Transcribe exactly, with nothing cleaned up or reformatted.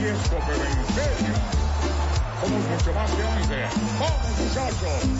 riesgo, pero en serio. Somos mucho más que once. ¡Vamos, muchachos!